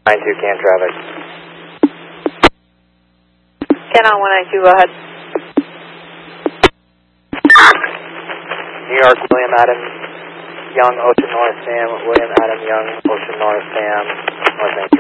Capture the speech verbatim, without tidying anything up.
nine two, can traffic. Canon one nine two, go ahead. New York, William Adam Young, Ocean North Sam, William Adam Young, Ocean North Sam, North Main Street.